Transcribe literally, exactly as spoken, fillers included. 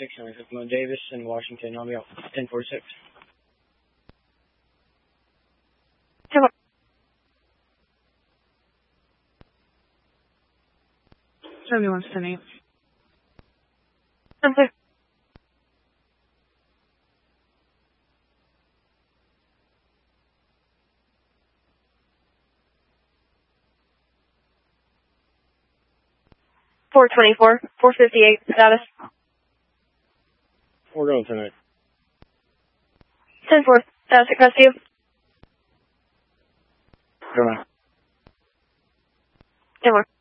six nine six Mo Davis in Washington. I'll be out ten forty-six. seventy-one City. Okay. four twenty-four, four fifty-eight, status. We're going tonight. ten four, status at Crestview. Come on. ten four.